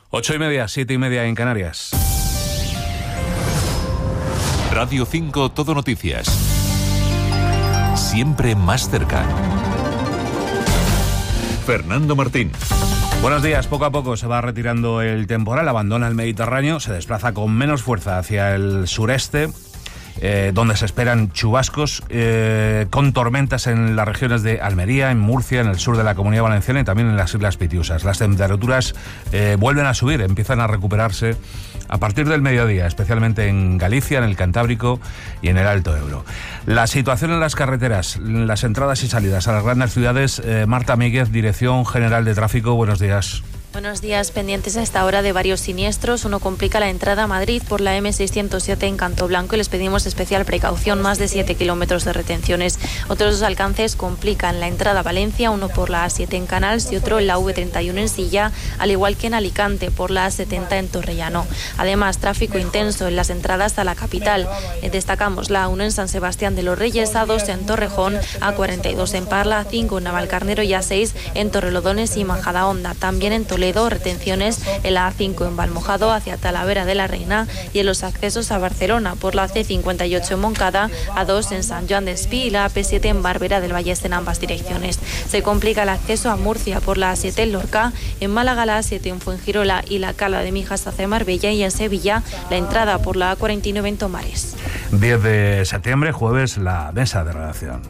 8:30, 7:30 en Canarias. Radio 5 Todo Noticias. Siempre más cerca. Fernando Martín. Buenos días. Poco a poco se va retirando el temporal, abandona el Mediterráneo, se desplaza con menos fuerza hacia el sureste, donde se esperan chubascos con tormentas en las regiones de Almería, en Murcia, en el sur de la Comunidad Valenciana y también en las Islas Pitiusas. Las temperaturas vuelven a subir, empiezan a recuperarse a partir del mediodía, especialmente en Galicia, en el Cantábrico y en el Alto Ebro. La situación en las carreteras, las entradas y salidas a las grandes ciudades. Marta Míguez, Dirección General de Tráfico, buenos días. Buenos días, pendientes a esta hora de varios siniestros. Uno complica la entrada a Madrid por la M607 en Canto Blanco y les pedimos especial precaución, más de 7 kilómetros de retenciones. Otros dos alcances complican la entrada a Valencia, uno por la A7 en Canals y otro en la V31 en Silla, al igual que en Alicante por la A70 en Torrellano. Además, tráfico intenso en las entradas a la capital. Destacamos la A1 en San Sebastián de los Reyes, A2 en Torrejón, A42 en Parla, A5 en Navalcarnero y A6 en Torrelodones y Majadahonda. También en Toledo, retenciones en la A5 en Valmojado hacia Talavera de la Reina y en los accesos a Barcelona por la C58 en Moncada, A2 en San Joan de Espí y la AP7 en Barbera del Vallés en ambas direcciones. Se complica el acceso a Murcia por la A7 en Lorca, en Málaga la A7 en Fuengirola y la Cala de Mijas hacia Marbella y en Sevilla la entrada por la A49 en Tomares. 10 de septiembre, jueves, la mesa de redacción.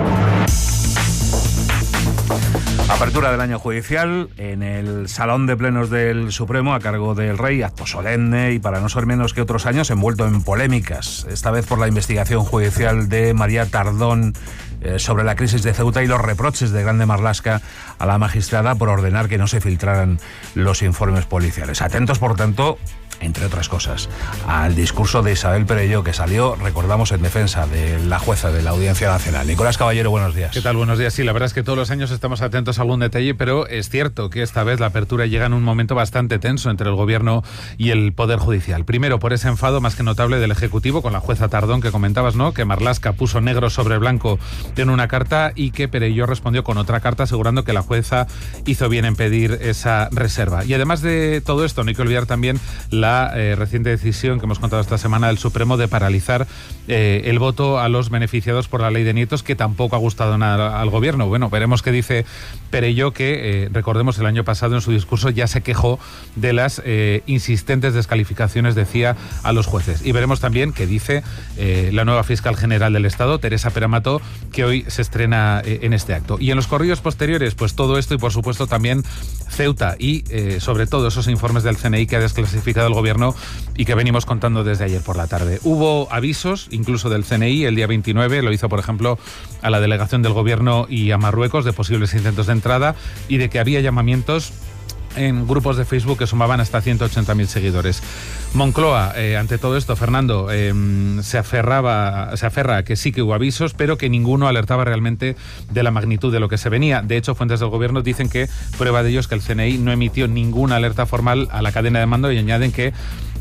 Apertura del año judicial en el Salón de Plenos del Supremo a cargo del Rey, acto solemne y para no ser menos que otros años envuelto en polémicas, esta vez por la investigación judicial de María Tardón sobre la crisis de Ceuta y los reproches de Grande Marlaska a la magistrada por ordenar que no se filtraran los informes policiales. Atentos, por tanto, entre otras cosas, al discurso de Isabel Perelló, que salió, recordamos, en defensa de la jueza de la Audiencia Nacional. Nicolás Caballero, buenos días. ¿Qué tal? Buenos días. Sí, la verdad es que todos los años estamos atentos a algún detalle, pero es cierto que esta vez la apertura llega en un momento bastante tenso entre el Gobierno y el Poder Judicial. Primero, por ese enfado más que notable del Ejecutivo con la jueza Tardón, que comentabas, ¿no?, que Marlaska puso negro sobre blanco en una carta y que Perelló respondió con otra carta asegurando que la jueza hizo bien en pedir esa reserva. Y además de todo esto, no hay que olvidar también la reciente decisión que hemos contado esta semana del Supremo de paralizar el voto a los beneficiados por la ley de nietos, que tampoco ha gustado nada al Gobierno. Bueno, veremos qué dice Perelló, que recordemos el año pasado en su discurso ya se quejó de las insistentes descalificaciones, decía, a los jueces. Y veremos también qué dice la nueva fiscal general del Estado, Teresa Peramato, que hoy se estrena en este acto. Y en los corrillos posteriores, pues todo esto y por supuesto también Ceuta y sobre todo esos informes del CNI que ha desclasificado el Gobierno y que venimos contando desde ayer por la tarde. Hubo avisos, incluso del CNI, el día 29, lo hizo, por ejemplo, a la delegación del Gobierno y a Marruecos de posibles intentos de entrada y de que había llamamientos en grupos de Facebook que sumaban hasta 180.000 seguidores. Moncloa, ante todo esto, Fernando, se aferra a que sí que hubo avisos, pero que ninguno alertaba realmente de la magnitud de lo que se venía. De hecho, fuentes del Gobierno dicen que prueba de ello es que el CNI no emitió ninguna alerta formal a la cadena de mando y añaden que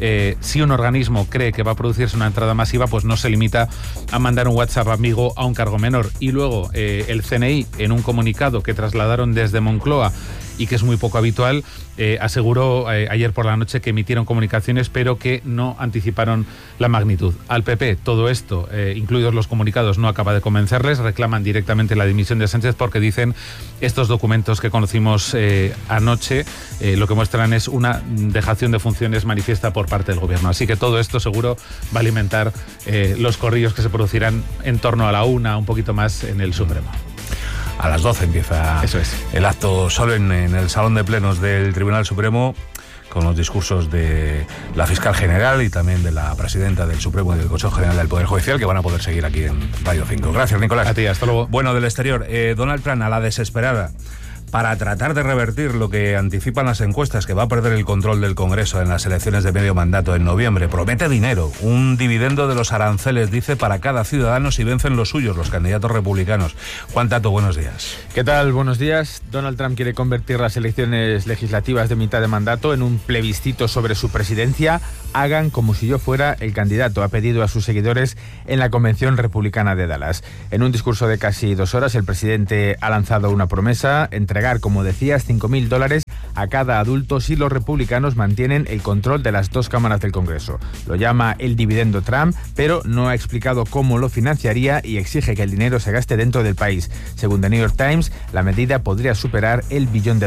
si un organismo cree que va a producirse una entrada masiva, pues no se limita a mandar un WhatsApp amigo a un cargo menor. Y luego el CNI, en un comunicado que trasladaron desde Moncloa y que es muy poco habitual, aseguró ayer por la noche que emitieron comunicaciones pero que no anticiparon la magnitud. Al PP todo esto, incluidos los comunicados, no acaba de convencerles, reclaman directamente la dimisión de Sánchez porque dicen estos documentos que conocimos anoche lo que muestran es una dejación de funciones manifiesta por parte del Gobierno. Así que todo esto seguro va a alimentar los corrillos que se producirán en torno a la 1, un poquito más en el Supremo. A las 12 empieza el acto solemne en el Salón de Plenos del Tribunal Supremo, con los discursos de la fiscal general y también de la presidenta del Supremo y del Consejo General del Poder Judicial, que van a poder seguir aquí en Radio 5. Gracias, Nicolás. A ti, hasta luego. Bueno, del exterior, Donald Trump, a la desesperada, para tratar de revertir lo que anticipan las encuestas, que va a perder el control del Congreso en las elecciones de medio mandato en noviembre. Promete dinero, un dividendo de los aranceles, dice, para cada ciudadano si vencen los suyos, los candidatos republicanos. Juan Tato, buenos días. ¿Qué tal? Buenos días. Donald Trump quiere convertir las elecciones legislativas de mitad de mandato en un plebiscito sobre su presidencia. Hagan como si yo fuera el candidato, ha pedido a sus seguidores en la Convención Republicana de Dallas. En un discurso de casi 2 horas, el presidente ha lanzado una promesa: entregar entregar, como decías, $5.000 a cada adulto si los republicanos mantienen el control de las 2 cámaras del Congreso. Lo llama el dividendo Trump, pero no ha explicado cómo lo financiaría y exige que el dinero se gaste dentro del país. Según The New York Times, la medida podría superar el $1 billón.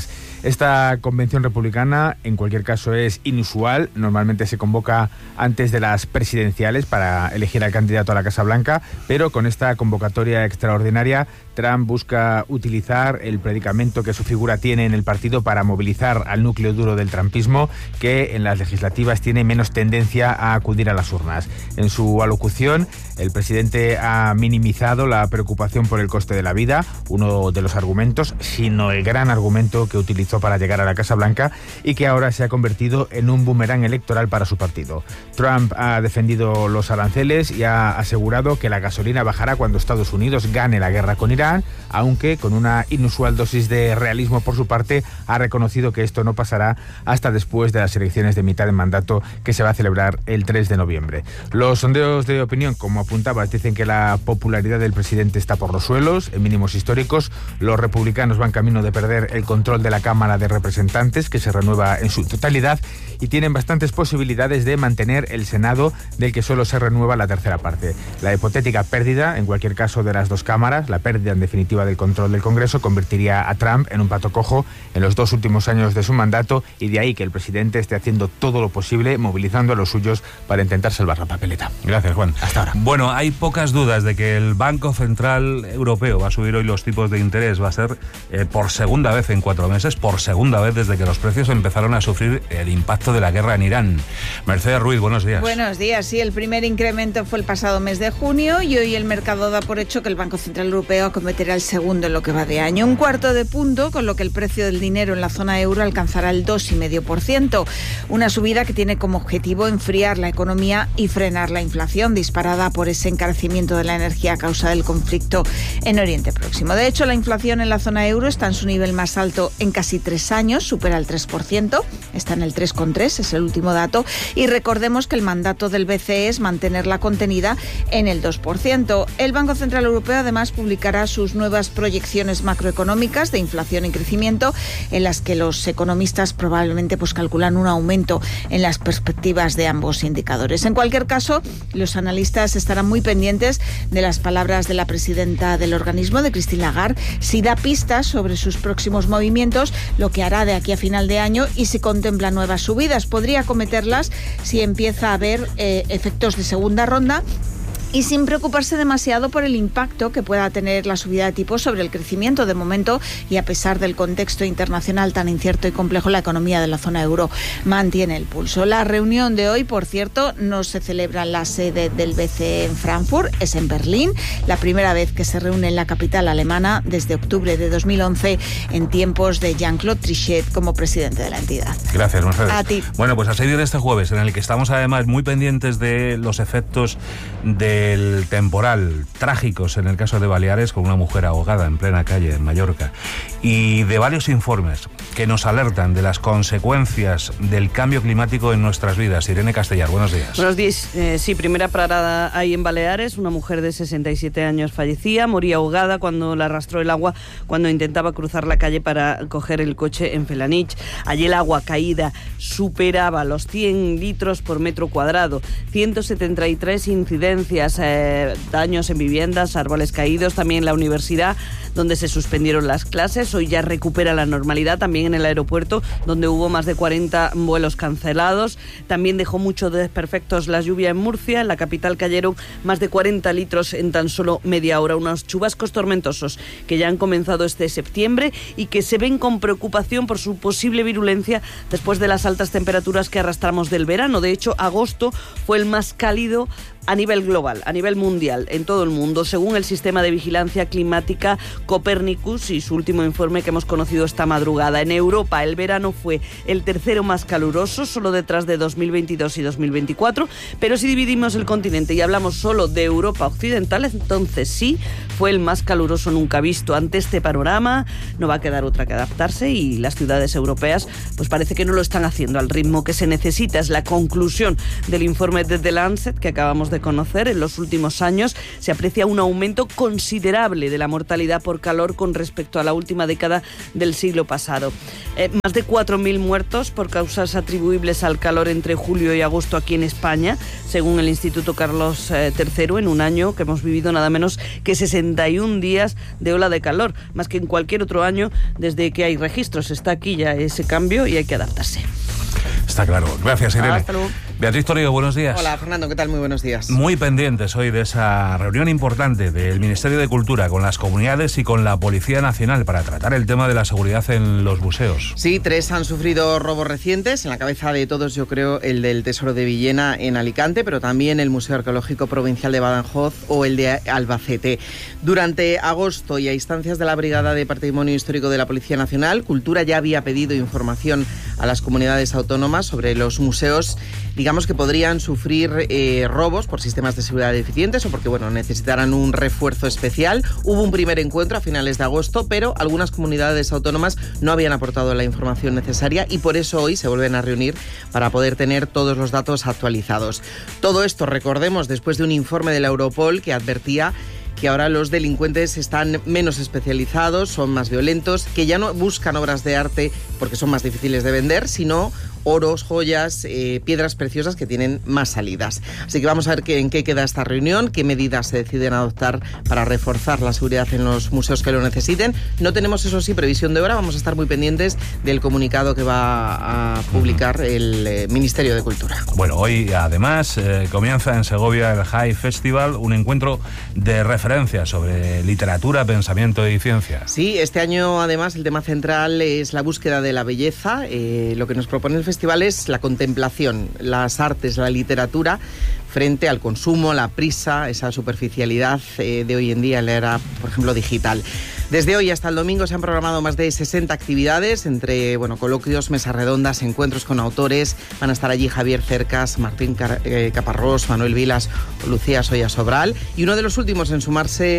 Esta convención republicana, en cualquier caso, es inusual. Normalmente se convoca antes de las presidenciales para elegir al candidato a la Casa Blanca, pero con esta convocatoria extraordinaria, Trump busca utilizar el predicamento que su figura tiene en el partido para movilizar al núcleo duro del trumpismo, que en las legislativas tiene menos tendencia a acudir a las urnas. En su alocución, el presidente ha minimizado la preocupación por el coste de la vida, uno de los argumentos, sino el gran argumento que utilizó para llegar a la Casa Blanca y que ahora se ha convertido en un boomerang electoral para su partido. Trump ha defendido los aranceles y ha asegurado que la gasolina bajará cuando Estados Unidos gane la guerra con Irán, aunque con una inusual dosis de realismo por su parte ha reconocido que esto no pasará hasta después de las elecciones de mitad de mandato que se va a celebrar el 3 de noviembre. Los sondeos de opinión, como apuntabas, dicen que la popularidad del presidente está por los suelos, en mínimos históricos. Los republicanos van camino de perder el control de la Cámara de Representantes, que se renueva en su totalidad, y tienen bastantes posibilidades de mantener el Senado, del que solo se renueva la tercera parte. La hipotética pérdida, en cualquier caso, de las 2 cámaras, la pérdida en definitiva del control del Congreso, convertiría a Trump en un pato cojo en los 2 últimos años de su mandato, y de ahí que el presidente esté haciendo todo lo posible, movilizando a los suyos para intentar salvar la papeleta. Gracias, Juan. Hasta ahora. Bueno, hay pocas dudas de que el Banco Central Europeo va a subir hoy los tipos de interés. Va a ser por segunda vez en 4 meses, por segunda vez desde que los precios empezaron a sufrir el impacto de la guerra en Irán. Mercedes Ruiz, buenos días. Buenos días. Sí, el primer incremento fue el pasado mes de junio y hoy el mercado da por hecho que el Banco Central Europeo acometerá el segundo en lo que va de año. 1/4 de punto, con lo que el precio del dinero en la zona euro alcanzará el 2,5%. Una subida que tiene como objetivo enfriar la economía y frenar la inflación disparada por ese encarecimiento de la energía a causa del conflicto en Oriente Próximo. De hecho, la inflación en la zona euro está en su nivel más alto en casi 3 años, supera el 3%, está en el 3,3%, es el último dato, y recordemos que el mandato del BCE es mantenerla contenida en el 2%. El Banco Central Europeo además publicará sus nuevas proyecciones macroeconómicas de inflación y crecimiento, en las que los economistas probablemente calculan un aumento en las perspectivas de ambos indicadores. En cualquier caso, los analistas estarán muy pendientes de las palabras de la presidenta del organismo, de Christine Lagarde, si da pistas sobre sus próximos movimientos, lo que hará de aquí a final de año y si contempla nuevas subidas. Podría acometerlas si empieza a haber efectos de segunda ronda y sin preocuparse demasiado por el impacto que pueda tener la subida de tipos sobre el crecimiento. De momento, y a pesar del contexto internacional tan incierto y complejo, la economía de la zona euro mantiene el pulso. La reunión de hoy, por cierto, no se celebra en la sede del BCE en Frankfurt, es en Berlín, la primera vez que se reúne en la capital alemana desde octubre de 2011, en tiempos de Jean-Claude Trichet como presidente de la entidad. Gracias, Mercedes. A ti. Bueno, pues a seguir este jueves, en el que estamos además muy pendientes de los efectos del temporal trágicos en el caso de Baleares, con una mujer ahogada en plena calle en Mallorca, y de varios informes que nos alertan de las consecuencias del cambio climático en nuestras vidas. Irene Castellar, buenos días. Buenos días. Sí, primera parada ahí en Baleares. Una mujer de 67 años fallecía, moría ahogada cuando la arrastró el agua cuando intentaba cruzar la calle para coger el coche en Felanich. Allí el agua caída superaba los 100 litros por metro cuadrado. 173 incidencias, daños en viviendas, árboles caídos, también la universidad, donde se suspendieron las clases. Hoy ya recupera la normalidad, también en el aeropuerto, donde hubo más de 40 vuelos cancelados. También dejó muchos desperfectos la lluvia en Murcia. En la capital cayeron más de 40 litros en tan solo media hora. Unos chubascos tormentosos que ya han comenzado este septiembre y que se ven con preocupación por su posible virulencia después de las altas temperaturas que arrastramos del verano. De hecho, agosto fue el más cálido a nivel global, a nivel mundial, en todo el mundo, según el sistema de vigilancia climática Copernicus y su último informe que hemos conocido esta madrugada. En Europa el verano fue el tercero más caluroso, solo detrás de 2022 y 2024, pero si dividimos el continente y hablamos solo de Europa occidental, entonces sí, fue el más caluroso nunca visto. Ante este panorama no va a quedar otra que adaptarse, y las ciudades europeas pues parece que no lo están haciendo al ritmo que se necesita. Es la conclusión del informe de The Lancet que acabamos de conocer. En los últimos años se aprecia un aumento considerable de la mortalidad por por calor con respecto a la última década del siglo pasado. Más de 4.000 muertos por causas atribuibles al calor entre julio y agosto aquí en España, según el Instituto Carlos III, en un año que hemos vivido nada menos que 61 días de ola de calor, más que en cualquier otro año desde que hay registros. Está aquí ya ese cambio y hay que adaptarse. Está claro. Gracias, Irene. Hasta luego. Beatriz Torrigo, buenos días. Hola, Fernando, ¿qué tal? Muy buenos días. Muy pendientes hoy de esa reunión importante del Ministerio de Cultura con las comunidades y con la Policía Nacional para tratar el tema de la seguridad en los museos. Sí, 3 han sufrido robos recientes. En la cabeza de todos, yo creo, el del Tesoro de Villena en Alicante, pero también el Museo Arqueológico Provincial de Badajoz o el de Albacete. Durante agosto y a instancias de la Brigada de Patrimonio Histórico de la Policía Nacional, Cultura ya había pedido información a las comunidades autónomas sobre los museos, digamos que podrían sufrir robos por sistemas de seguridad deficientes o porque, necesitarán un refuerzo especial. Hubo un primer encuentro a finales de agosto, pero algunas comunidades autónomas no habían aportado la información necesaria y por eso hoy se vuelven a reunir para poder tener todos los datos actualizados. Todo esto, recordemos, después de un informe de la Europol que advertía que ahora los delincuentes están menos especializados, son más violentos, que ya no buscan obras de arte porque son más difíciles de vender, sino oros, joyas, piedras preciosas que tienen más salidas. Así que vamos a ver en qué queda esta reunión, qué medidas se deciden adoptar para reforzar la seguridad en los museos que lo necesiten. No tenemos, eso sí, previsión de hora, vamos a estar muy pendientes del comunicado que va a publicar el Ministerio de Cultura. Bueno, hoy además comienza en Segovia el High Festival, un encuentro de referencia sobre literatura, pensamiento y ciencia. Sí, este año además el tema central es la búsqueda de la belleza. Lo que nos propone el festival es la contemplación, las artes, la literatura frente al consumo, la prisa, esa superficialidad de hoy en día en la era, por ejemplo, digital. Desde hoy hasta el domingo se han programado más de 60 actividades, entre coloquios, mesas redondas, encuentros con autores. Van a estar allí Javier Cercas, Martín Caparrós, Manuel Vilas o Lucía Soya Sobral. Y uno de los últimos en sumarse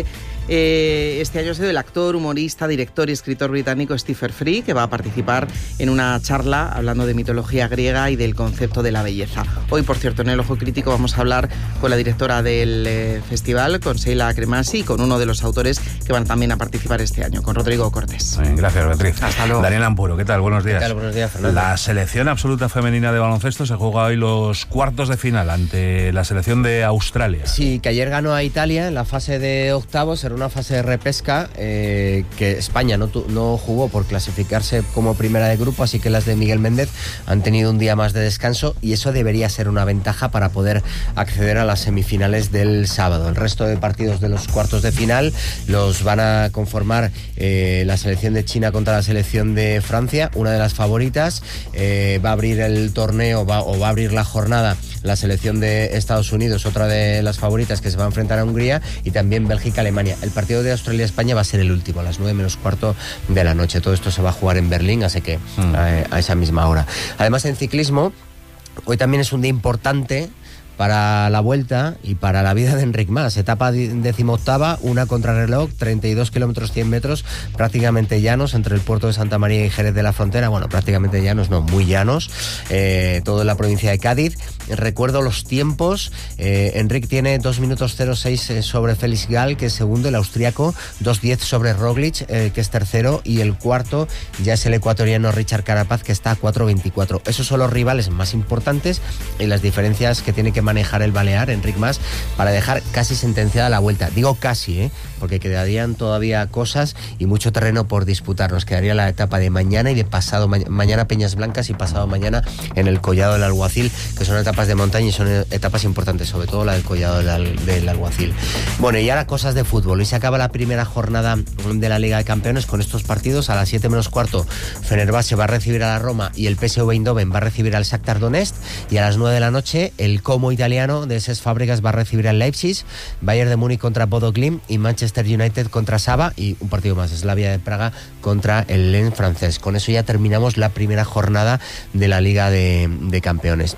este año ha sido el actor, humorista, director y escritor británico Stephen Fry, que va a participar en una charla hablando de mitología griega y del concepto de la belleza. Hoy, por cierto, en El Ojo Crítico vamos a hablar con la directora del festival, con Sheila Cremasi, y con uno de los autores que van también a participar este año, con Rodrigo Cortés. Gracias, Beatriz. Hasta luego. Daniel Ampuro, ¿qué tal? Buenos días. ¿Qué tal? Buenos días, Fernando. La selección absoluta femenina de baloncesto se juega hoy los cuartos de final ante la selección de Australia. Sí, que ayer ganó a Italia en la fase de octavos, era una fase de repesca que España no jugó por clasificarse como primera de grupo, así que las de Miguel Méndez han tenido un día más de descanso y eso debería ser una ventaja para poder acceder a las semifinales del sábado. El resto de partidos de los cuartos de final los van a conformar la selección de China contra la selección de Francia, una de las favoritas. Va a abrir el torneo va a abrir la jornada la selección de Estados Unidos, otra de las favoritas que se va a enfrentar a Hungría, y también Bélgica-Alemania. El partido de Australia-España va a ser el último, a las 9 menos cuarto de la noche. Todo esto se va a jugar en Berlín, así que a esa misma hora. Además, en ciclismo, hoy también es un día importante para la Vuelta y para la vida de Enric Mas. Etapa 18ª, una contrarreloj, 32 kilómetros 100 metros, prácticamente llanos entre el puerto de Santa María y Jerez de la Frontera. Bueno, prácticamente llanos, no, muy llanos. Todo en la provincia de Cádiz. Recuerdo los tiempos. Enric tiene 2 minutos 06 sobre Félix Gall, que es segundo, el austriaco, 2:10 sobre Roglic, que es tercero, y el cuarto ya es el ecuatoriano Richard Carapaz, que está a 4:24. Esos son los rivales más importantes y las diferencias que tiene que manejar el balear, Enric Mas, para dejar casi sentenciada la Vuelta. Digo casi, porque quedarían todavía cosas y mucho terreno por disputar. Nos quedaría la etapa de mañana y de pasado mañana Peñas Blancas y pasado mañana en el Collado del Alguacil, que son etapas de montaña y son etapas importantes, sobre todo la del Collado del Alguacil. Bueno, y ahora cosas de fútbol. Hoy se acaba la primera jornada de la Liga de Campeones con estos partidos. A las 7 menos cuarto, Fenerbahce va a recibir a la Roma y el PSV Eindhoven va a recibir al Shakhtar Donetsk, y a las 9 de la noche el Como italiano de Cesc Fàbregas va a recibir al Leipzig, Bayern de Múnich contra Bodo Glimt y Manchester United contra Saba, y un partido más, Slavia de Praga contra el Lens francés. Con eso ya terminamos la primera jornada de la Liga de Campeones.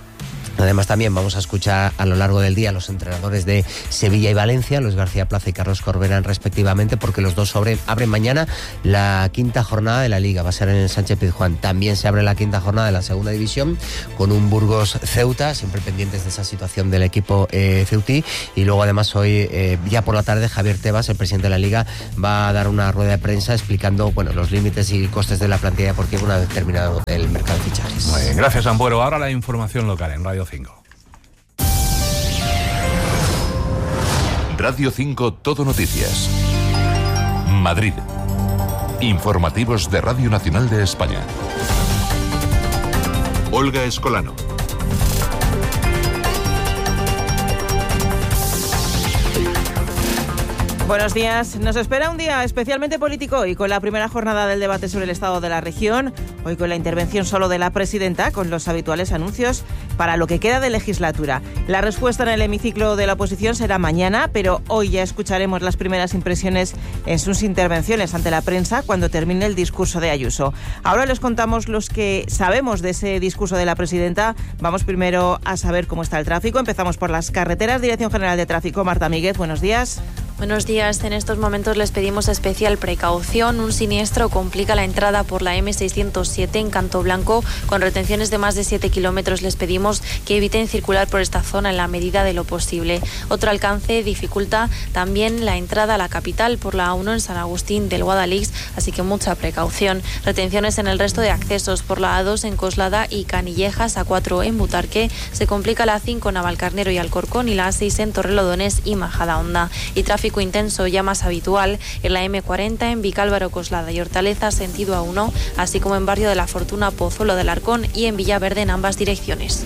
Además, también vamos a escuchar a lo largo del día a los entrenadores de Sevilla y Valencia, Luis García Plaza y Carlos Corberán respectivamente, porque los dos abren mañana la quinta jornada de la Liga. Va a ser en el Sánchez Pizjuán. También se abre la quinta jornada de la segunda división con un Burgos-Ceuta, siempre pendientes de esa situación del equipo ceutí. Y luego, además, hoy, ya por la tarde, Javier Tebas, el presidente de la Liga, va a dar una rueda de prensa explicando los límites y costes de la plantilla deportiva una vez terminado el mercado de fichajes. Muy bien, gracias, Ampuero. Ahora la información local en Radio 5. Radio 5 Todo Noticias. Madrid. Informativos de Radio Nacional de España. Olga Escolano. Buenos días. Nos espera un día especialmente político hoy, con la primera jornada del debate sobre el estado de la región, hoy con la intervención solo de la presidenta, con los habituales anuncios para lo que queda de legislatura. La respuesta en el hemiciclo de la oposición será mañana, pero hoy ya escucharemos las primeras impresiones en sus intervenciones ante la prensa cuando termine el discurso de Ayuso. Ahora les contamos los que sabemos de ese discurso de la presidenta. Vamos primero a saber cómo está el tráfico. Empezamos por las carreteras. Dirección General de Tráfico, Marta Míguez, buenos días. Buenos días. En estos momentos les pedimos especial precaución. Un siniestro complica la entrada por la M607 en Cantoblanco. Con retenciones de más de 7 kilómetros les pedimos que eviten circular por esta zona en la medida de lo posible. Otro alcance dificulta también la entrada a la capital por la A1 en San Agustín del Guadalix, así que mucha precaución. Retenciones en el resto de accesos por la A2 en Coslada y Canillejas, A4 en Butarque. Se complica la A5 en Navalcarnero y Alcorcón y la A6 en Torrelodones y Majadahonda. Y tráfico intenso ya más habitual en la M40 en Vicálvaro, Coslada y Hortaleza, sentido A1, así como en Barrio de la Fortuna, Pozuelo del Arcón y en Villaverde en ambas direcciones.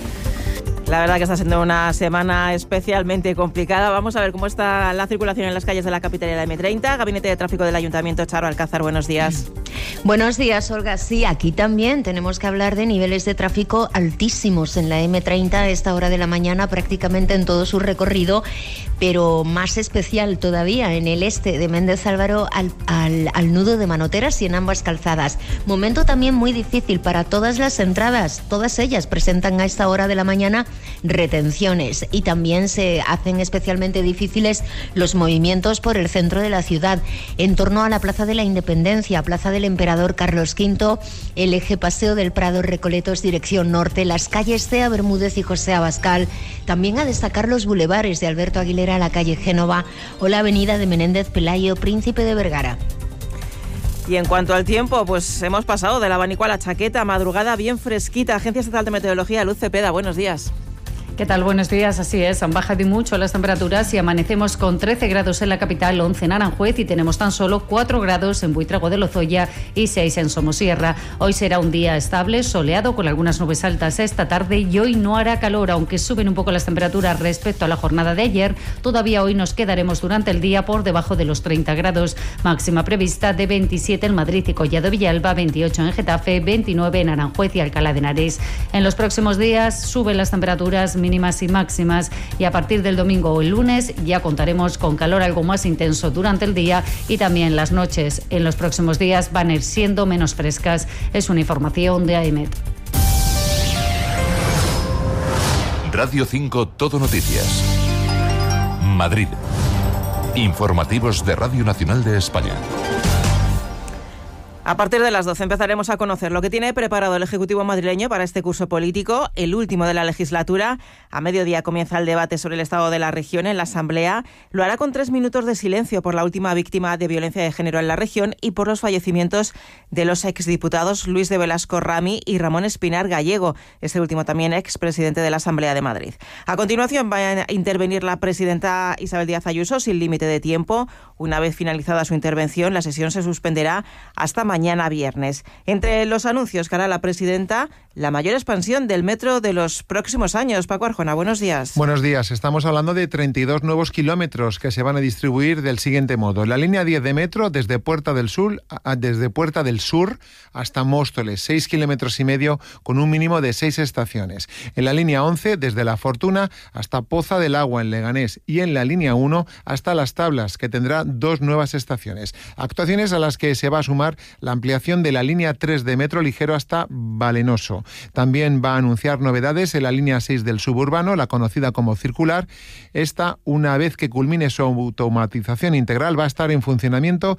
La verdad que está siendo una semana especialmente complicada. Vamos a ver cómo está la circulación en las calles de la capital y de la M30. Gabinete de Tráfico del Ayuntamiento, Charo Alcázar, buenos días. Buenos días, Olga. Sí, aquí también tenemos que hablar de niveles de tráfico altísimos en la M30 a esta hora de la mañana, prácticamente en todo su recorrido, pero más especial todavía en el este de Méndez Álvaro al nudo de Manoteras y en ambas calzadas. Momento también muy difícil para todas las entradas. Todas ellas presentan a esta hora de la mañana retenciones y también se hacen especialmente difíciles los movimientos por el centro de la ciudad, en torno a la Plaza de la Independencia, Plaza del Emperador Carlos V, el eje Paseo del Prado Recoletos dirección norte, las calles Cea Bermúdez y José Abascal, también a destacar los bulevares de Alberto Aguilera a la calle Génova o la avenida de Menéndez Pelayo, Príncipe de Vergara. Y en cuanto al tiempo, pues hemos pasado del abanico a la chaqueta, madrugada bien fresquita. Agencia Estatal de Meteorología, Luz Cepeda, buenos días. ¿Qué tal? Buenos días, así es, han bajado mucho las temperaturas y amanecemos con 13 grados en la capital, 11 en Aranjuez y tenemos tan solo 4 grados en Buitrago de Lozoya y 6 en Somosierra. Hoy será un día estable, soleado, con algunas nubes altas esta tarde y hoy no hará calor, aunque suben un poco las temperaturas respecto a la jornada de ayer. Todavía hoy nos quedaremos durante el día por debajo de los 30 grados, máxima prevista de 27 en Madrid y Collado Villalba, 28 en Getafe, 29 en Aranjuez y Alcalá de Henares. En los próximos días suben las temperaturas mínimas y máximas y a partir del domingo o el lunes ya contaremos con calor algo más intenso durante el día y también las noches en los próximos días van a ir siendo menos frescas. Es una información de AEMET. Radio 5 Todo Noticias. Madrid. Informativos de Radio Nacional de España. A partir de las 12 empezaremos a conocer lo que tiene preparado el Ejecutivo madrileño para este curso político, el último de la legislatura. A mediodía comienza el debate sobre el estado de la región en la Asamblea. Lo hará con 3 minutos de silencio por la última víctima de violencia de género en la región y por los fallecimientos de los exdiputados Luis de Velasco Rami y Ramón Espinar Gallego, este último también expresidente de la Asamblea de Madrid. A continuación va a intervenir la presidenta Isabel Díaz Ayuso sin límite de tiempo. Una vez finalizada su intervención, la sesión se suspenderá hasta mañana viernes. Entre los anuncios que hará la presidenta, la mayor expansión del metro de los próximos años. Paco Arjona, buenos días. Buenos días. Estamos hablando de 32 nuevos kilómetros que se van a distribuir del siguiente modo. La línea 10 de metro desde Puerta del Sur hasta Móstoles, 6 kilómetros y medio con un mínimo de 6 estaciones. En la línea 11 desde La Fortuna hasta Poza del Agua en Leganés y en la línea 1 hasta Las Tablas, que tendrá 2 nuevas estaciones. Actuaciones a las que se va a sumar la ampliación de la línea 3 de metro ligero hasta Valenoso. También va a anunciar novedades en la línea 6 del suburbano, la conocida como circular. Esta, una vez que culmine su automatización integral, va a estar en funcionamiento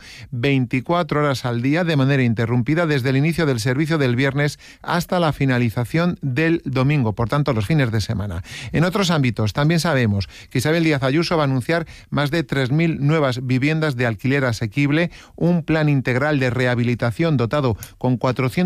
24 horas al día de manera interrumpida desde el inicio del servicio del viernes hasta la finalización del domingo, por tanto los fines de semana. En otros ámbitos también sabemos que Isabel Díaz Ayuso va a anunciar más de 3.000 nuevas viviendas de alquiler asequible, un plan integral de rehabilitación dotado con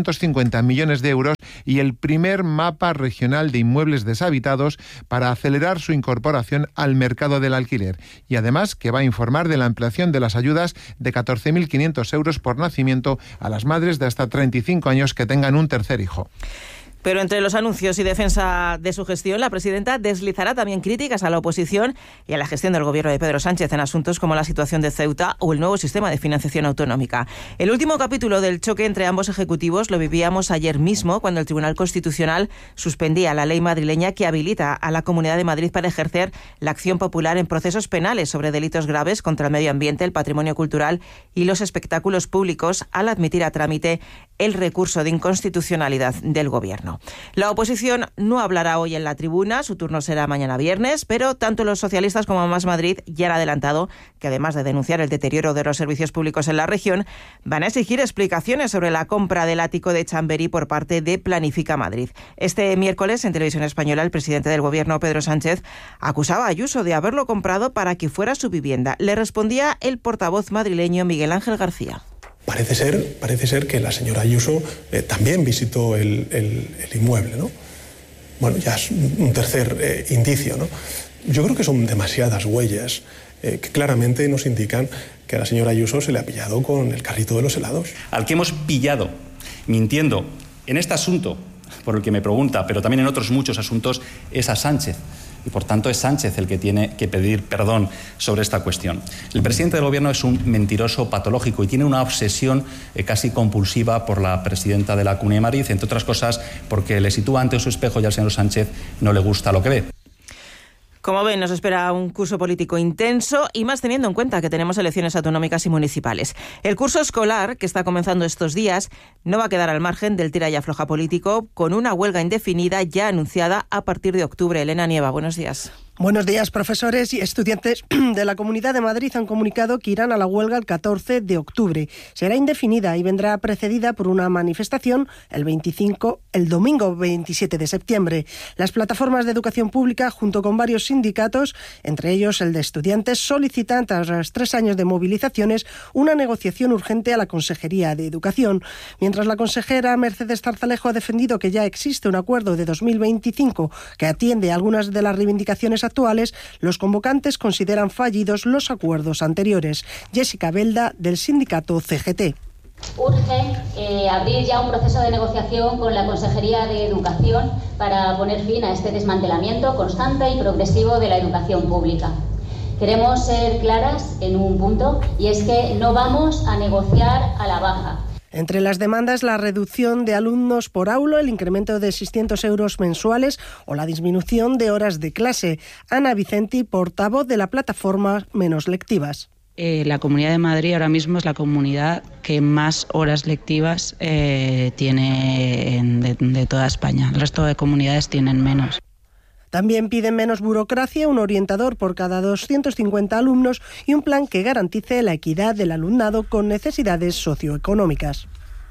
450 millones de euros y el primer mapa regional de inmuebles deshabitados para acelerar su incorporación al mercado del alquiler. Y además que va a informar de la ampliación de las ayudas de 14.500 euros por nacimiento a las madres de hasta 35 años que tengan un tercer hijo. Pero entre los anuncios y defensa de su gestión, la presidenta deslizará también críticas a la oposición y a la gestión del gobierno de Pedro Sánchez en asuntos como la situación de Ceuta o el nuevo sistema de financiación autonómica. El último capítulo del choque entre ambos ejecutivos lo vivíamos ayer mismo, cuando el Tribunal Constitucional suspendía la ley madrileña que habilita a la Comunidad de Madrid para ejercer la acción popular en procesos penales sobre delitos graves contra el medio ambiente, el patrimonio cultural y los espectáculos públicos, al admitir a trámite el recurso de inconstitucionalidad del gobierno. La oposición no hablará hoy en la tribuna, su turno será mañana viernes, pero tanto los socialistas como Más Madrid ya han adelantado que, además de denunciar el deterioro de los servicios públicos en la región, van a exigir explicaciones sobre la compra del ático de Chamberí por parte de Planifica Madrid. Este miércoles, en Televisión Española, el presidente del gobierno, Pedro Sánchez, acusaba a Ayuso de haberlo comprado para que fuera su vivienda. Le respondía el portavoz madrileño Miguel Ángel García. Parece ser que la señora Ayuso también visitó el inmueble, ¿no? Bueno, ya es un tercer indicio, ¿no? Yo creo que son demasiadas huellas que claramente nos indican que a la señora Ayuso se le ha pillado con el carrito de los helados. Al que hemos pillado mintiendo en este asunto, por el que me pregunta, pero también en otros muchos asuntos, es a Sánchez. Y por tanto es Sánchez el que tiene que pedir perdón sobre esta cuestión. El presidente del gobierno es un mentiroso patológico y tiene una obsesión casi compulsiva por la presidenta de la Comunidad de Madrid, entre otras cosas porque le sitúa ante su espejo y al señor Sánchez no le gusta lo que ve. Como ven, nos espera un curso político intenso y más teniendo en cuenta que tenemos elecciones autonómicas y municipales. El curso escolar, que está comenzando estos días, no va a quedar al margen del tira y afloja político, con una huelga indefinida ya anunciada a partir de octubre. Elena Nieva, buenos días. Buenos días, profesores y estudiantes de la Comunidad de Madrid han comunicado que irán a la huelga el 14 de octubre. Será indefinida y vendrá precedida por una manifestación el domingo 27 de septiembre. Las plataformas de educación pública, junto con varios sindicatos, entre ellos el de estudiantes, solicitan, tras 3 años de movilizaciones, una negociación urgente a la Consejería de Educación. Mientras la consejera Mercedes Zarzalejo ha defendido que ya existe un acuerdo de 2025 que atiende a algunas de las reivindicaciones actuales, los convocantes consideran fallidos los acuerdos anteriores. Jessica Belda, del sindicato CGT. Urge abrir ya un proceso de negociación con la Consejería de Educación para poner fin a este desmantelamiento constante y progresivo de la educación pública. Queremos ser claras en un punto, y es que no vamos a negociar a la baja. Entre las demandas, la reducción de alumnos por aula, el incremento de 600 euros mensuales o la disminución de horas de clase. Ana Vicenti, portavoz de la plataforma Menos Lectivas. La Comunidad de Madrid ahora mismo es la comunidad que más horas lectivas tiene de toda España. El resto de comunidades tienen menos. También piden menos burocracia, un orientador por cada 250 alumnos y un plan que garantice la equidad del alumnado con necesidades socioeconómicas.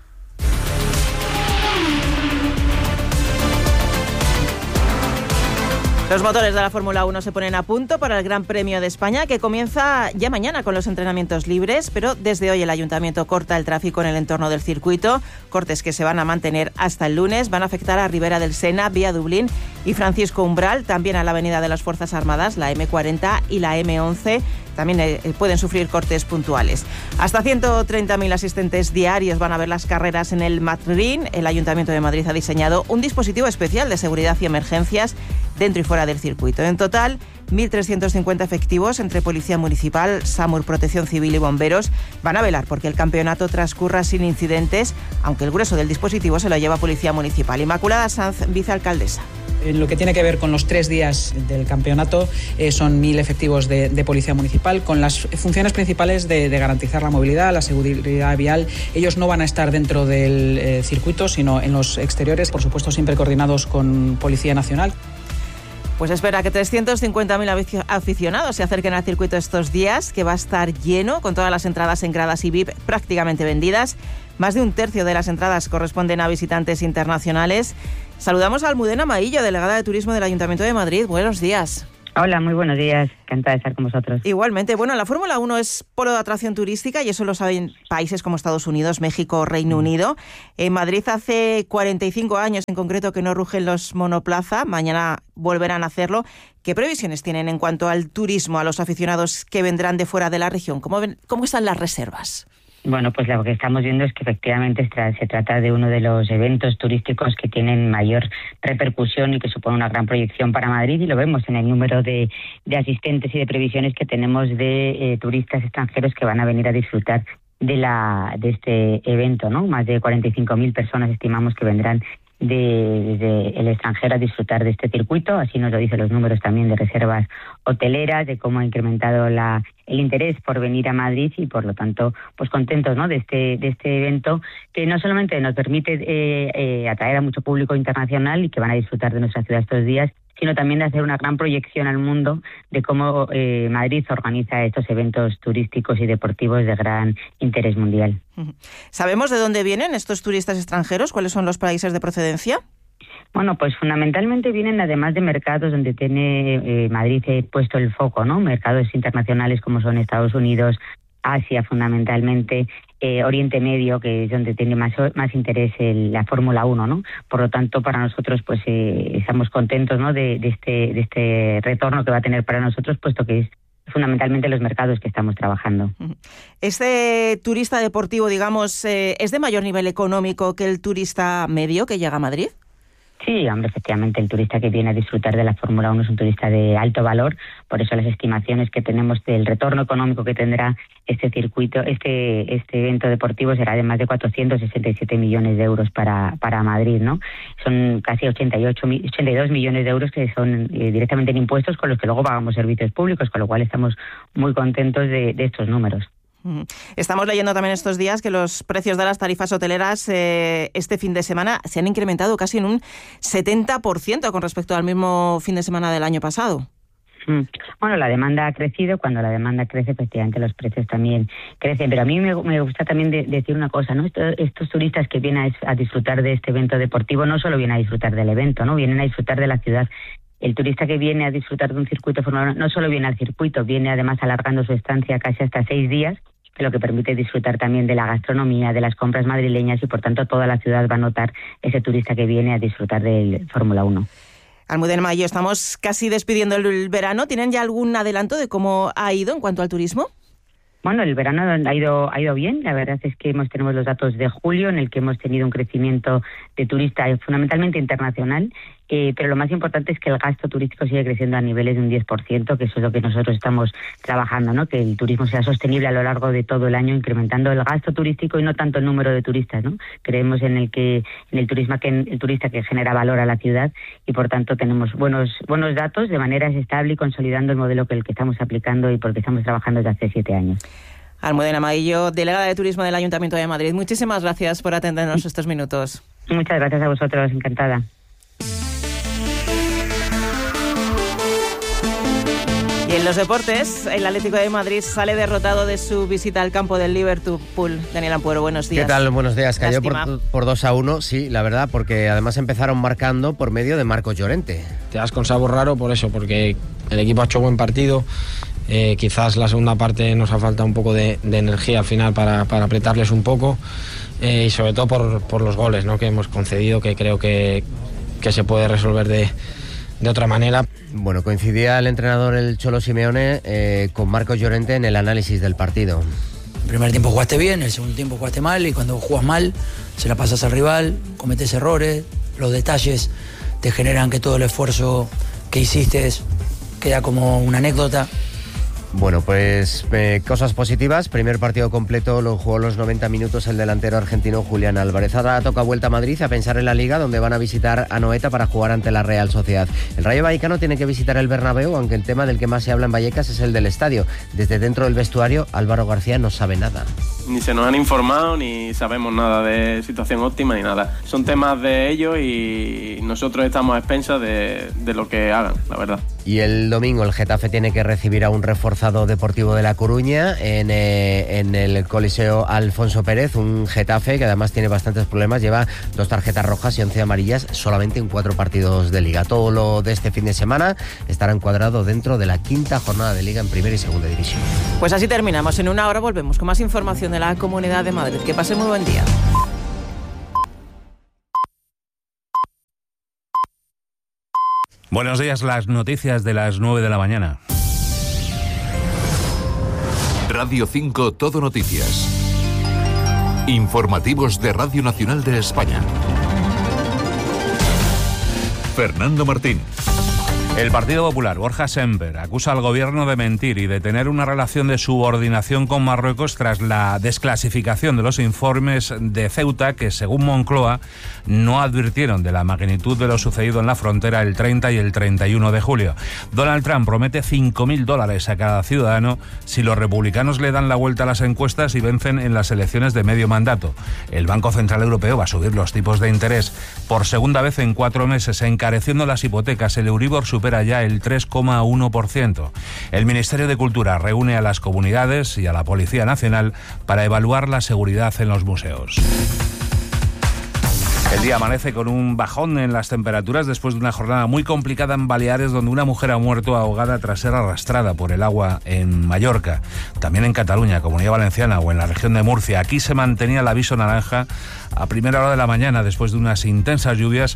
Los motores de la Fórmula 1 se ponen a punto para el Gran Premio de España, que comienza ya mañana con los entrenamientos libres, pero desde hoy el Ayuntamiento corta el tráfico en el entorno del circuito. Cortes que se van a mantener hasta el lunes, van a afectar a Ribera del Sena, Vía Dublín y Francisco Umbral, también a la Avenida de las Fuerzas Armadas, la M40 y la M11. También pueden sufrir cortes puntuales. Hasta 130.000 asistentes diarios van a ver las carreras en el Madrid. El Ayuntamiento de Madrid ha diseñado un dispositivo especial de seguridad y emergencias dentro y fuera del circuito. En total, 1.350 efectivos entre Policía Municipal, SAMUR, Protección Civil y Bomberos van a velar porque el campeonato transcurra sin incidentes, aunque el grueso del dispositivo se lo lleva Policía Municipal. Inmaculada Sanz, vicealcaldesa. En lo que tiene que ver con los 3 días del campeonato, son 1.000 efectivos de Policía Municipal, con las funciones principales de garantizar la movilidad, la seguridad vial. Ellos no van a estar dentro del circuito, sino en los exteriores, por supuesto siempre coordinados con Policía Nacional. Pues espera que 350.000 aficionados se acerquen al circuito estos días, que va a estar lleno, con todas las entradas en gradas y VIP prácticamente vendidas. Más de un tercio de las entradas corresponden a visitantes internacionales. Saludamos a Almudena Maillo, delegada de Turismo del Ayuntamiento de Madrid. Buenos días. Hola, muy buenos días. Encantada de estar con vosotros. Igualmente. Bueno, la Fórmula 1 es polo de atracción turística y eso lo saben países como Estados Unidos, México, Reino Unido. En Madrid hace 45 años en concreto que no rugen los monoplaza. Mañana volverán a hacerlo. ¿Qué previsiones tienen en cuanto al turismo, a los aficionados que vendrán de fuera de la región? ¿Cómo están las reservas? Bueno, pues lo que estamos viendo es que efectivamente se trata de uno de los eventos turísticos que tienen mayor repercusión y que supone una gran proyección para Madrid, y lo vemos en el número de asistentes y de previsiones que tenemos de turistas extranjeros que van a venir a disfrutar de este evento, ¿no? Más de 45.000 personas estimamos que vendrán desde el extranjero a disfrutar de este circuito. Así nos lo dicen los números también de reservas hoteleras, de cómo ha incrementado el interés por venir a Madrid, y por lo tanto pues contentos, ¿no?, de este evento, que no solamente nos permite atraer a mucho público internacional y que van a disfrutar de nuestra ciudad estos días, sino también de hacer una gran proyección al mundo de cómo Madrid organiza estos eventos turísticos y deportivos de gran interés mundial. ¿Sabemos de dónde vienen estos turistas extranjeros? ¿Cuáles son los países de procedencia? Bueno, pues fundamentalmente vienen además de mercados donde tiene Madrid puesto el foco, ¿no? Mercados internacionales como son Estados Unidos, Asia fundamentalmente, Oriente Medio, que es donde tiene más interés la Fórmula 1, ¿no? Por lo tanto, para nosotros pues estamos contentos, ¿no?, de este retorno que va a tener para nosotros, puesto que es fundamentalmente los mercados que estamos trabajando. ¿Este turista deportivo, digamos, es de mayor nivel económico que el turista medio que llega a Madrid? Sí, hombre, efectivamente, el turista que viene a disfrutar de la Fórmula 1 es un turista de alto valor, por eso las estimaciones que tenemos del retorno económico que tendrá este circuito, este evento deportivo será de más de 467 millones de euros para Madrid, ¿no? Son casi 82 millones de euros que son directamente en impuestos, con los que luego pagamos servicios públicos, con lo cual estamos muy contentos de estos números. Estamos leyendo también estos días que los precios de las tarifas hoteleras este fin de semana se han incrementado casi en un 70% con respecto al mismo fin de semana del año pasado. Bueno, la demanda ha crecido. Cuando la demanda crece, efectivamente los precios también crecen. Pero a mí me gusta también decir una cosa, ¿no? Estos turistas que vienen a disfrutar de este evento deportivo no solo vienen a disfrutar del evento, ¿no? Vienen a disfrutar de la ciudad. El turista que viene a disfrutar de un circuito Fórmula 1 no solo viene al circuito, viene además alargando su estancia casi hasta 6 días, lo que permite disfrutar también de la gastronomía, de las compras madrileñas, y por tanto toda la ciudad va a notar ese turista que viene a disfrutar del Fórmula 1. Almudena Maillo, estamos casi despidiendo el verano. ¿Tienen ya algún adelanto de cómo ha ido en cuanto al turismo? Bueno, el verano ha ido bien. La verdad es que tenemos los datos de julio, en el que hemos tenido un crecimiento de turistas fundamentalmente internacional, pero lo más importante es que el gasto turístico sigue creciendo a niveles de un 10%, que eso es lo que nosotros estamos trabajando, ¿no? Que el turismo sea sostenible a lo largo de todo el año, incrementando el gasto turístico y no tanto el número de turistas, ¿no? Creemos en el turista que genera valor a la ciudad, y por tanto tenemos buenos datos de manera estable y consolidando el modelo que estamos aplicando y porque estamos trabajando desde hace 7 años. Almudena Maillo, delegada de Turismo del Ayuntamiento de Madrid. Muchísimas gracias por atendernos estos minutos. Muchas gracias a vosotros, encantada. Y en los deportes, el Atlético de Madrid sale derrotado de su visita al campo del Liverpool. Daniel Ampuero, buenos días. ¿Qué tal? Buenos días. Cayó por 2-1, sí, la verdad, porque además empezaron marcando por medio de Marcos Llorente. Te das con sabor raro por eso, porque el equipo ha hecho buen partido. Quizás la segunda parte nos ha faltado un poco de energía al final para apretarles un poco, y sobre todo por los goles, ¿no?, que hemos concedido, que creo que se puede resolver de otra manera. Bueno, coincidía el entrenador, el Cholo Simeone, con Marcos Llorente en el análisis del partido. El primer tiempo jugaste bien, el segundo tiempo jugaste mal, y cuando jugas mal se la pasas al rival, cometes errores, los detalles te generan que todo el esfuerzo que hiciste queda como una anécdota. Bueno, pues cosas positivas. Primer partido completo lo jugó los 90 minutos el delantero argentino Julián Álvarez. Ahora toca vuelta a Madrid a pensar en la Liga, donde van a visitar a Anoeta para jugar ante la Real Sociedad. El Rayo Vallecano tiene que visitar el Bernabéu, aunque el tema del que más se habla en Vallecas es el del estadio. Desde dentro del vestuario, Álvaro García no sabe nada. Ni se nos han informado, ni sabemos nada de situación óptima, ni nada. Son temas de ellos y nosotros estamos a expensas de lo que hagan, la verdad. Y el domingo el Getafe tiene que recibir a un reforzado Deportivo de La Coruña en el Coliseo Alfonso Pérez, un Getafe que además tiene bastantes problemas, lleva 2 tarjetas rojas y 11 amarillas solamente en 4 partidos de Liga. Todo lo de este fin de semana estará encuadrado dentro de la 5ª jornada de Liga en Primera y Segunda División. Pues así terminamos. En una hora volvemos con más información de la Comunidad de Madrid. Que pase muy buen día. Buenos días, las noticias de las 9 de la mañana. Radio 5 Todo Noticias. Informativos de Radio Nacional de España. Fernando Martín. El Partido Popular, Borja Semper, acusa al gobierno de mentir y de tener una relación de subordinación con Marruecos tras la desclasificación de los informes de Ceuta que, según Moncloa, no advirtieron de la magnitud de lo sucedido en la frontera el 30 y el 31 de julio. Donald Trump promete $5.000 a cada ciudadano si los republicanos le dan la vuelta a las encuestas y vencen en las elecciones de medio mandato. El Banco Central Europeo va a subir los tipos de interés por segunda vez en 4 meses, encareciendo las hipotecas. El Euribor supera ya el 3,1%. El Ministerio de Cultura reúne a las comunidades y a la Policía Nacional para evaluar la seguridad en los museos. El día amanece con un bajón en las temperaturas después de una jornada muy complicada en Baleares, donde una mujer ha muerto ahogada tras ser arrastrada por el agua en Mallorca. También en Cataluña, Comunidad Valenciana o en la región de Murcia. Aquí se mantenía el aviso naranja a primera hora de la mañana después de unas intensas lluvias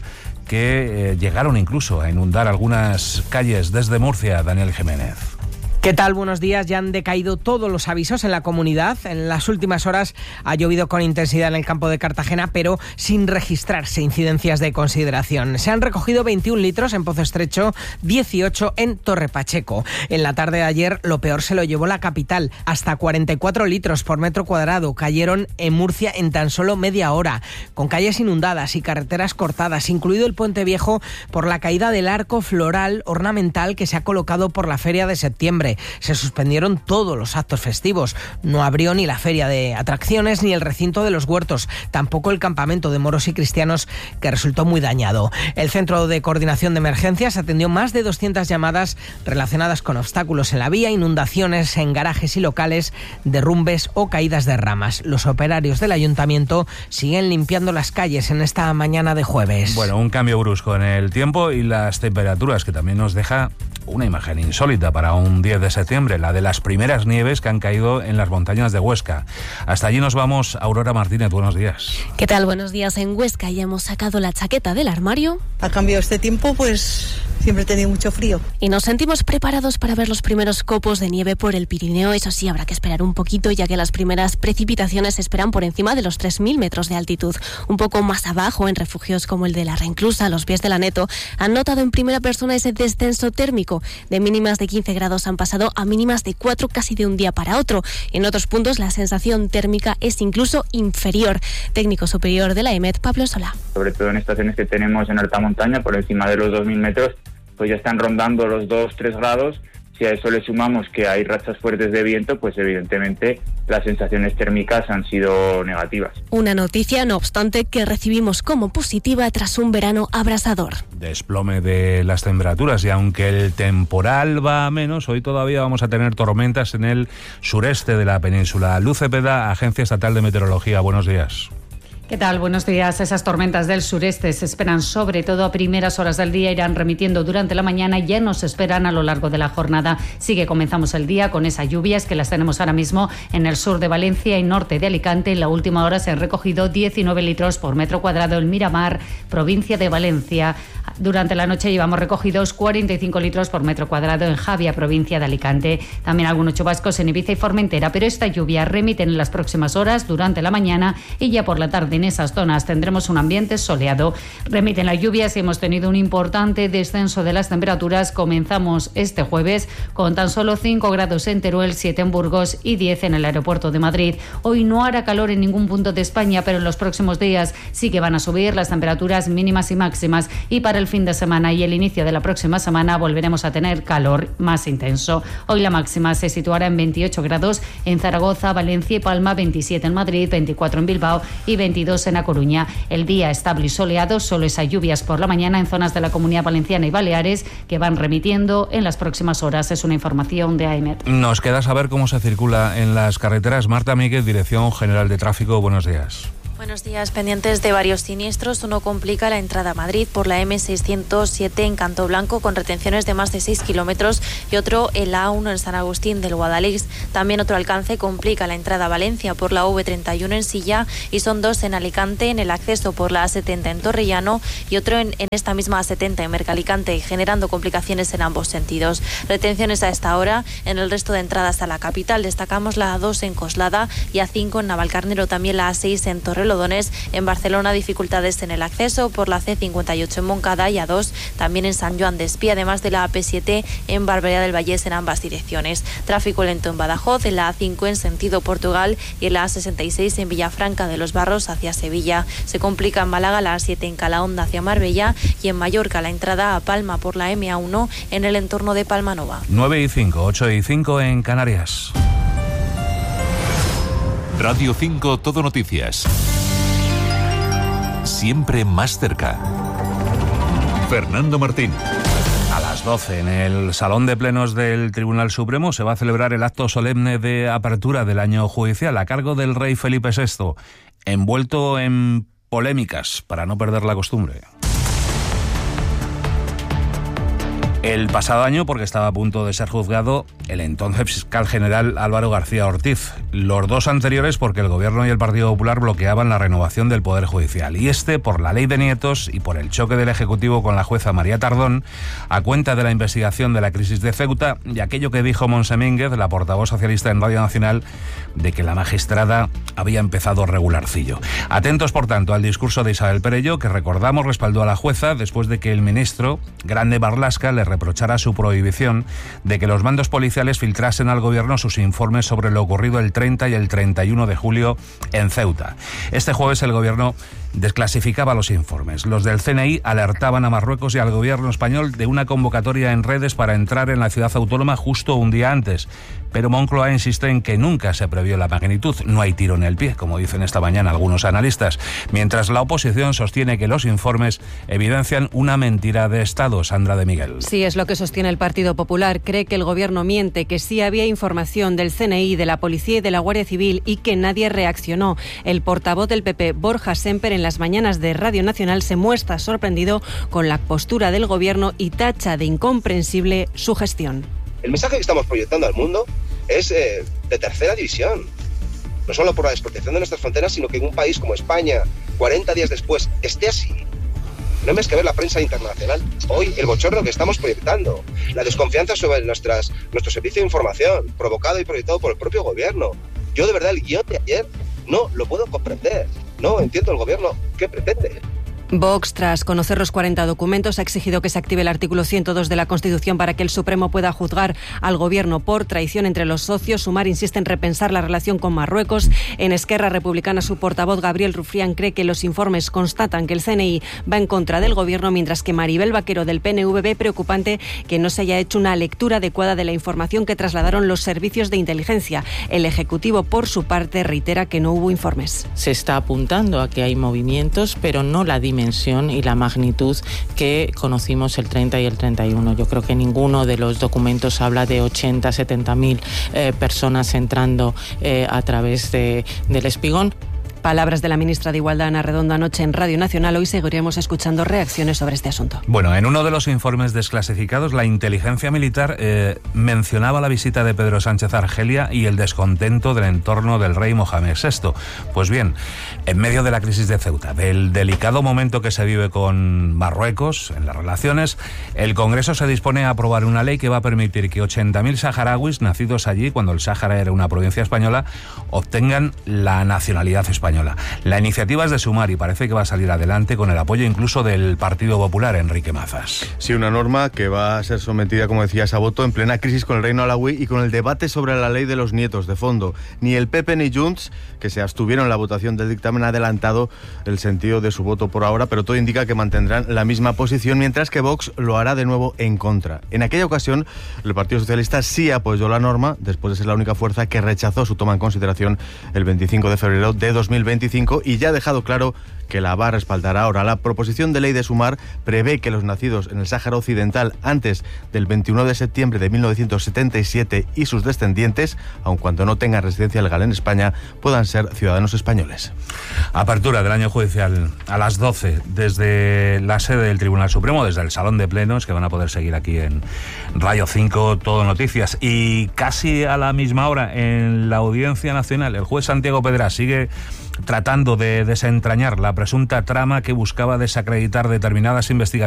que llegaron incluso a inundar algunas calles desde Murcia. Daniel Jiménez. ¿Qué tal? Buenos días. Ya han decaído todos los avisos en la comunidad. En las últimas horas ha llovido con intensidad en el campo de Cartagena, pero sin registrarse incidencias de consideración. Se han recogido 21 litros en Pozo Estrecho, 18 en Torre Pacheco. En la tarde de ayer lo peor se lo llevó la capital. Hasta 44 litros por metro cuadrado cayeron en Murcia en tan solo media hora, con calles inundadas y carreteras cortadas, incluido el Puente Viejo por la caída del arco floral ornamental que se ha colocado por la Feria de Septiembre. Se suspendieron todos los actos festivos. No abrió ni la feria de atracciones ni el recinto de los huertos, tampoco el campamento de moros y cristianos, que resultó muy dañado. El Centro de Coordinación de Emergencias atendió más de 200 llamadas relacionadas con obstáculos en la vía, inundaciones en garajes y locales, derrumbes o caídas de ramas. Los operarios del ayuntamiento siguen limpiando las calles en esta mañana de jueves. Bueno, un cambio brusco en el tiempo y las temperaturas, que también nos deja una imagen insólita para un 10 de septiembre, la de las primeras nieves que han caído en las montañas de Huesca. Hasta allí nos vamos. Aurora Martínez, buenos días. ¿Qué tal? Buenos días. En Huesca ya hemos sacado la chaqueta del armario. Ha cambiado este tiempo, pues siempre he tenido mucho frío. Y nos sentimos preparados para ver los primeros copos de nieve por el Pirineo. Eso sí, habrá que esperar un poquito, ya que las primeras precipitaciones se esperan por encima de los 3.000 metros de altitud. Un poco más abajo, en refugios como el de la Reinclusa, a los pies del Aneto, han notado en primera persona ese descenso térmico. De mínimas de 15 grados han pasado a mínimas de 4 casi de un día para otro. En otros puntos la sensación térmica es incluso inferior. Técnico superior de la EMET, Pablo Solá. Sobre todo en estaciones que tenemos en alta montaña, por encima de los 2.000 metros, pues ya están rondando los 2-3 grados. Si a eso le sumamos que hay rachas fuertes de viento, pues evidentemente las sensaciones térmicas han sido negativas. Una noticia, no obstante, que recibimos como positiva tras un verano abrasador. Desplome de las temperaturas, y aunque el temporal va a menos, hoy todavía vamos a tener tormentas en el sureste de la península. Luz Cepeda, Agencia Estatal de Meteorología, buenos días. ¿Qué tal? Buenos días. Esas tormentas del sureste se esperan sobre todo a primeras horas del día, irán remitiendo durante la mañana y ya nos esperan a lo largo de la jornada. Sí que comenzamos el día con esas lluvias que las tenemos ahora mismo en el sur de Valencia y norte de Alicante. En la última hora se han recogido 19 litros por metro cuadrado en Miramar, provincia de Valencia. Durante la noche llevamos recogidos 45 litros por metro cuadrado en Javia, provincia de Alicante. También algunos chubascos en Ibiza y Formentera, pero esta lluvia remite en las próximas horas durante la mañana y ya por la tarde en esas zonas tendremos un ambiente soleado. Remiten las lluvias y hemos tenido un importante descenso de las temperaturas. Comenzamos este jueves con tan solo 5 grados en Teruel, 7 en Burgos y 10 en el aeropuerto de Madrid. Hoy no hará calor en ningún punto de España, pero en los próximos días sí que van a subir las temperaturas mínimas y máximas, y para el fin de semana y el inicio de la próxima semana volveremos a tener calor más intenso. Hoy la máxima se situará en 28 grados en Zaragoza, Valencia y Palma, 27 en Madrid, 24 en Bilbao y 22 en A Coruña. El día estable y soleado, solo esas lluvias por la mañana en zonas de la Comunidad Valenciana y Baleares que van remitiendo en las próximas horas. Es una información de AEMET. Nos queda saber cómo se circula en las carreteras. Marta Míguez, Dirección General de Tráfico, buenos días. Buenos días, pendientes de varios siniestros. Uno complica la entrada a Madrid por la M607 en Canto Blanco con retenciones de más de 6 kilómetros y otro en la A1 en San Agustín del Guadalix. También otro alcance complica la entrada a Valencia por la V31 en Silla y son dos en Alicante en el acceso por la A70 en Torrellano y otro en esta misma A70 en Mercalicante, generando complicaciones en ambos sentidos. Retenciones a esta hora en el resto de entradas a la capital. Destacamos la A2 en Coslada y A5 en Navalcarnero, también la A6 en Torrelodones. En Barcelona, dificultades en el acceso por la C58 en Moncada y A2 también en San Joan de Espí, además de la AP7 en Barberá del Vallés en ambas direcciones. Tráfico lento en Badajoz, en la A5 en sentido Portugal y en la A66 en Villafranca de los Barros hacia Sevilla. Se complica en Málaga la A7 en Calahonda hacia Marbella y en Mallorca la entrada a Palma por la MA1 en el entorno de Palma Nova. 9:05, 8:05 en Canarias. Radio 5 Todo Noticias. Siempre más cerca. Fernando Martín. A las 12, en el Salón de Plenos del Tribunal Supremo, se va a celebrar el acto solemne de apertura del año judicial a cargo del rey Felipe VI, envuelto en polémicas para no perder la costumbre. El pasado año, porque estaba a punto de ser juzgado el entonces fiscal general Álvaro García Ortiz. Los dos anteriores porque el Gobierno y el Partido Popular bloqueaban la renovación del Poder Judicial. Y este por la ley de nietos y por el choque del Ejecutivo con la jueza María Tardón, a cuenta de la investigación de la crisis de Ceuta y aquello que dijo Montse Mínguez, la portavoz socialista en Radio Nacional, de que la magistrada había empezado regularcillo. Atentos, por tanto, al discurso de Isabel Perelló, que recordamos respaldó a la jueza después de que el ministro Grande Marlaska le reprochara su prohibición de que los mandos policiales filtrasen al Gobierno sus informes sobre lo ocurrido el 30 y el 31 de julio en Ceuta. Este jueves el Gobierno desclasificaba los informes. Los del CNI alertaban a Marruecos y al Gobierno español de una convocatoria en redes para entrar en la ciudad autónoma justo un día antes. Pero Moncloa insiste en que nunca se previó la magnitud. No hay tiro en el pie, como dicen esta mañana algunos analistas. Mientras la oposición sostiene que los informes evidencian una mentira de Estado. Sandra de Miguel. Sí, es lo que sostiene el Partido Popular. Cree que el Gobierno miente, que sí había información del CNI, de la Policía y de la Guardia Civil y que nadie reaccionó. El portavoz del PP, Borja Semper, en las mañanas de Radio Nacional se muestra sorprendido con la postura del Gobierno y tacha de incomprensible su gestión. El mensaje que estamos proyectando al mundo es de tercera división. No solo por la desprotección de nuestras fronteras, sino que en un país como España, 40 días después, esté así. No hay más que ver la prensa internacional. Hoy, el bochorno que estamos proyectando, la desconfianza sobre nuestro servicio de información, provocado y proyectado por el propio Gobierno. Yo, de verdad, el guión de ayer no lo puedo comprender. No entiendo el Gobierno qué pretende. Vox, tras conocer los 40 documentos, ha exigido que se active el artículo 102 de la Constitución para que el Supremo pueda juzgar al Gobierno por traición entre los socios. Sumar insiste en repensar la relación con Marruecos. En Esquerra Republicana, su portavoz Gabriel Rufián cree que los informes constatan que el CNI va en contra del Gobierno, mientras que Maribel Vaquero del PNV ve preocupante que no se haya hecho una lectura adecuada de la información que trasladaron los servicios de inteligencia. El Ejecutivo, por su parte, reitera que no hubo informes. Se está apuntando a que hay movimientos, pero no la dimensión y la magnitud que conocimos el 30 y el 31. Yo creo que ninguno de los documentos habla de 80, 70.000 personas entrando a través del Espigón. Palabras de la ministra de Igualdad, Ana Redondo, anoche en Radio Nacional. Hoy seguiremos escuchando reacciones sobre este asunto. Bueno, en uno de los informes desclasificados, la inteligencia militar mencionaba la visita de Pedro Sánchez a Argelia y el descontento del entorno del rey Mohamed VI. Pues bien, en medio de la crisis de Ceuta, del delicado momento que se vive con Marruecos en las relaciones, el Congreso se dispone a aprobar una ley que va a permitir que 80.000 saharauis nacidos allí, cuando el Sáhara era una provincia española, obtengan la nacionalidad española. La iniciativa es de Sumar y parece que va a salir adelante con el apoyo incluso del Partido Popular, Enrique Mazas. Sí, una norma que va a ser sometida, como decías, a voto en plena crisis con el reino alauí y con el debate sobre la ley de los nietos de fondo. Ni el PP ni Junts, que se abstuvieron en la votación del dictamen, ha adelantado el sentido de su voto por ahora, pero todo indica que mantendrán la misma posición, mientras que Vox lo hará de nuevo en contra. En aquella ocasión, el Partido Socialista sí apoyó la norma, después de ser la única fuerza que rechazó su toma en consideración el 25 de febrero de 2025, y ya ha dejado claro que la va a respaldar ahora. La proposición de ley de Sumar prevé que los nacidos en el Sáhara Occidental antes del 21 de septiembre de 1977 y sus descendientes, aun cuando no tengan residencia legal en España, puedan ser ciudadanos españoles. Apertura del año judicial a las 12 desde la sede del Tribunal Supremo, desde el Salón de Plenos, que van a poder seguir aquí en Radio 5 Todo Noticias. Y casi a la misma hora en la Audiencia Nacional, el juez Santiago Pedra sigue tratando de desentrañar la presunta trama que buscaba desacreditar determinadas investigaciones